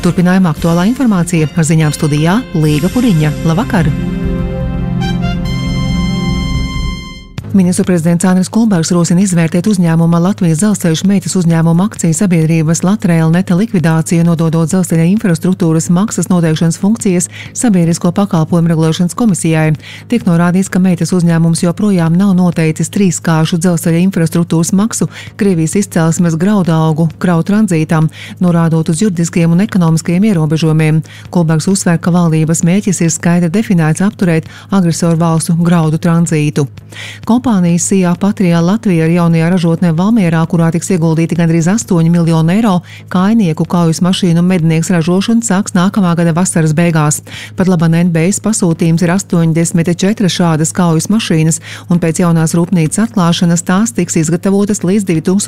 Turpinājumā aktuālā informācija ar ziņām studijā Līga Puriņa. Labvakar! Ministru prezidents Andris Kulbergs rosina izvērtēt uzņēmuma Latvijas dzelzceļš meitas uzņēmuma akciju sabiedrības Latrail Neta likvidāciju, nododot dzelzceļa infrastruktūras maksas noteikšanas funkcijas Sabiedrisko pakalpojumu regulēšanas komisijai. Tiek norādīts, ka meitas uzņēmums joprojām nav noteicis trīskāršu dzelzceļa infrastruktūras maksu Krievijas izcelsmes graudaugu kravu tranzītām, norādot uz juridiskiem un ekonomiskajiem ierobežojumiem. Kulbergs uzsver, ka valdības mērķis ir skaidri definēts apturēt agresoru valstu graudu tranzītu. Kompānijas Sijā Patrijā Latvija ar jaunajā ražotnē Valmierā, kurā tiks ieguldīti gandrīz 8 miljoni eiro, kājnieku kaujas mašīnu mednieks ražošana sāks nākamā gada vasaras beigās. Pat labam NBS pasūtījums ir 84 šādas kaujas mašīnas, un pēc jaunās rūpnīcas atklāšanas tās tiks izgatavotas līdz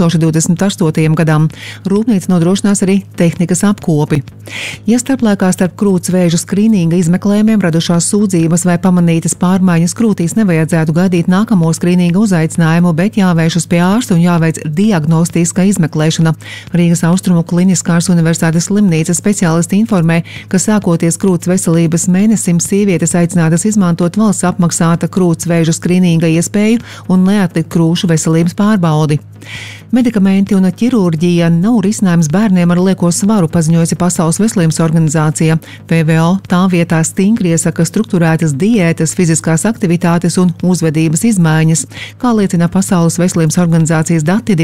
2028. gadam. Rūpnīca nodrošinās arī tehnikas apkopi. Ja starplaikā starp krūts vēža skrīninga izmeklējumiem radušās sūdzības vai pamanītas pārmaiņas krūtīs, nevajadzētu gaidīt nākamo skrīninga uzaicinājumu, bet jāvēršas pie ārsta un jāveic diagnostiskā izmeklēšana. Rīgas Austrumu Kliniskās universitātes slimnīcas speciālisti informē, ka sākoties krūts veselības mēnesim sievietes aicinātas izmantot valsts apmaksāta krūts vēža skrīninga iespēju un neatlikt krūšu veselības pārbaudi. Medikamenti un ķirurģija nav risinājums bērniem ar lieko svaru, paziņojusi Pasaules veselības organizācija. PVO tā vietā stingri iesaka strukturētas diētas, fiziskās aktivitātes un uzvedības izmaiņas. Kā liecina Pasaules veselības organizācijas dati,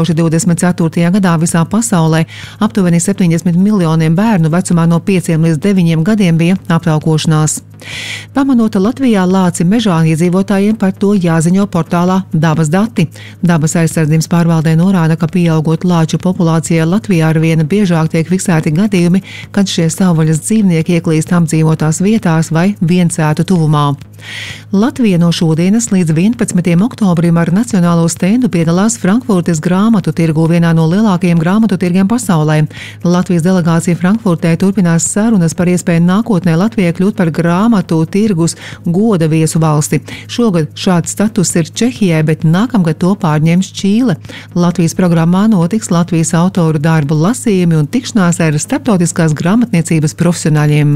2024. gadā visā pasaulē aptuveni 70 miljoniem bērnu vecumā no 5 līdz 9 gadiem bija aptaukošanās. Pamanota Latvijā lāci mežā, iedzīvotājiem par to jāziņo portālā Dabas dati. Dabas aizsardzības pārvaldē norāda, ka pieaugot lāču populācijai Latvijā arvien biežāk tiek fiksēti gadījumi, kad šie savvaļas dzīvnieki ieklīst apdzīvotās vietās vai viensētu tuvumā. Latvija no šodienas līdz 11. oktobrim ar nacionālo stendu piedalās Frankfurtes grāmatu tirgu, vienā no lielākajiem grāmatu tirgiem pasaulē. Latvijas delegācija Frankfurtē turpinās sarunas par iespēju nākotnē Latvijai kļūt par grāmatu tirgus goda viesu valsti. Šogad šāds status ir Čehijai, bet nākamgad to pārņems Čīle. Latvijas programmā notiks Latvijas autoru darbu lasījumi un tikšanās ar starptautiskās grāmatniecības profesionāļiem.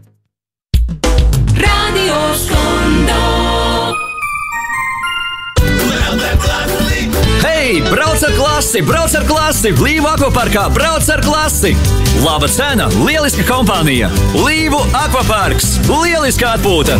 Hei, brauc ar klasi! Brauc ar klasi! Līvu akvaparkā brauc ar klasi! Laba cena, lieliska kompānija! Līvu akvaparks! Lieliska atpūta!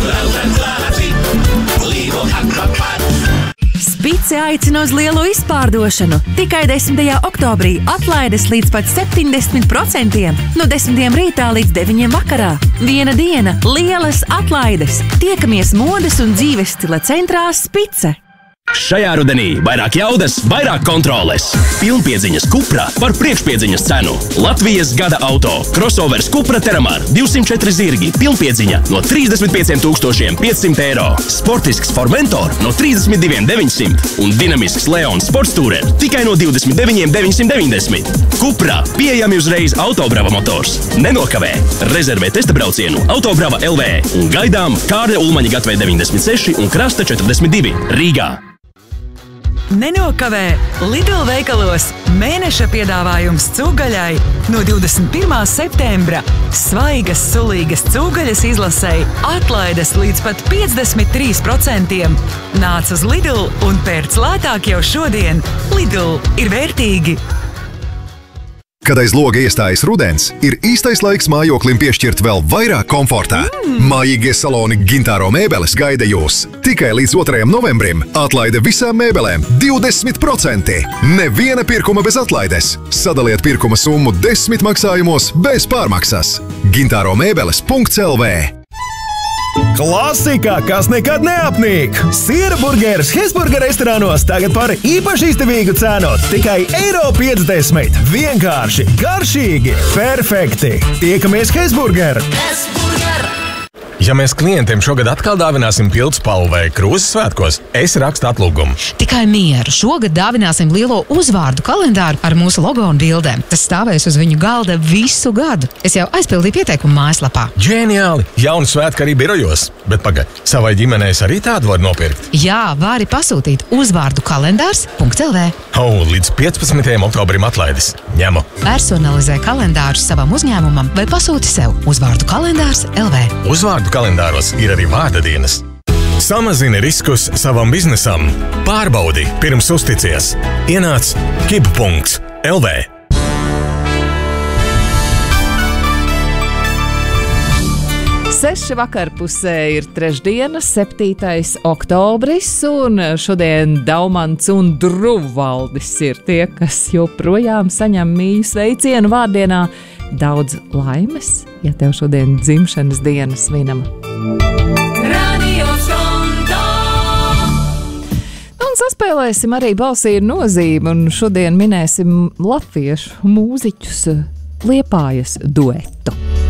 Spice aicina uz lielu izpārdošanu. Tikai 10. oktobrī atlaides līdz pat 70%. No 10 rītā līdz 9 vakarā. Viena diena, lielas atlaides. Tiekamies modes un dzīves stila centrā Spice. Šajā rudenī vairāk jaudas, vairāk kontroles. Pilnpiedziņas Cupra par priekšpiedziņas cenu. Latvijas gada auto. Crossovers Cupra Terramar 204 zirgi. Pilnpiedziņa no 35 500 eiro. Sportisks Formentor no 32 900 un dinamisks Leon Sports Tourer tikai no 29 990. Cupra pieejami uzreiz Autobrava motors. Nenokavē. Rezervē testa braucienu Autobrava LV un gaidām Kārļa Ulmaņa Gatvē 96 un Krasta 42 Rīgā. Nenokavē Lidl veikalos mēneša piedāvājums cūgaļai no 21. septembra. Svaigas, sulīgas cūgaļas izlasei atlaides līdz pat 53%. Nāc uz Lidl un pērc lētāk jau šodien. Lidl ir vērtīgi. Kad aiz loga iestājas rudens, ir īstais laiks mājoklim piešķirt vēl vairāk komfortā. Mājīgie saloni Gintāro mēbeles gaida jūs. Tikai līdz 2. novembrim atlaide visām mēbelēm 20%. Neviena pirkuma bez atlaides. Sadaliet pirkuma summu 10 maksājumos bez pārmaksas. gintaromēbeles.lv Klasika, kas nekad neapnīk! Siera burgeris Hesburger restorānos tagad par īpaši izdevīgu cenu. Tikai €50. Vienkārši, garšīgi, perfekti! Tiekamies Hesburger! Ja mēs klientiem šogad atkal dāvināsim pildspalvu vai krūzes svētkos, es rakstu atlūgumu. Tikai mieru. Šogad dāvināsim lielo uzvārdu kalendāru ar mūsu logo un bildēm. Tas stāvēs uz viņu galda visu gadu. Es jau aizpildīju pieteikumu mājaslapā. Ģeniāli! Jaunu svētku arī birojos. Bet savai ģimenei arī tādu var nopirkt. Jā, vari pasūtīt uzvārdu kalendārs.lv. Līdz 15. oktobrim atlaides. Ņemu. Personalizē kalendārus savam uzņēmumam vai pasūti sev uzvārdu kalendārs.lv. Uzvārdu kalendāros ir arī vārda dienas. Samazini riskus savam biznesam. Pārbaudi pirms uzticies. Ienāc kibu.lv. Seši vakarpusē ir trešdiena, 7. oktobris, un šodien Daumants un Druvvaldis ir tie, kas joprojām saņem mīļu sveicienu vārdienā. Daudz laimes, ja tev šodien dzimšanas diena svinama. Un saspēlēsim arī Balsī ir nozīme, un šodien minēsim latviešu mūziķus Liepājas duetu.